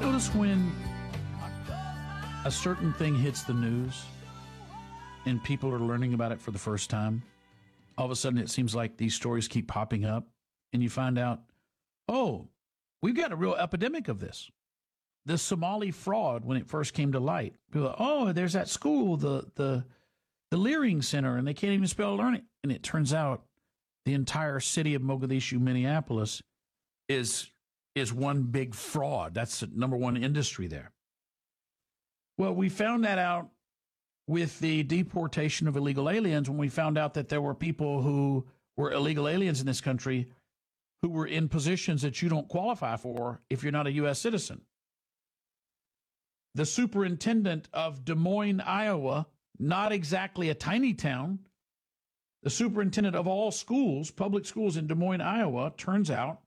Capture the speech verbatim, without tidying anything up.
Notice when a certain thing hits the news and people are learning about it for the first time, all of a sudden it seems like these stories keep popping up and you find out, oh, we've got a real epidemic of this. The Somali fraud, when it first came to light, people are, oh, there's that school, the the the Leering Center, and they can't even spell learning. And it turns out the entire city of Mogadishu, Minneapolis, is is one big fraud. That's the number one industry there. Well, we found that out with the deportation of illegal aliens when we found out that there were people who were illegal aliens in this country who were in positions that you don't qualify for if you're not a U S citizen. The superintendent of Des Moines, Iowa, not exactly a tiny town, the superintendent of all schools, public schools in Des Moines, Iowa, turns out,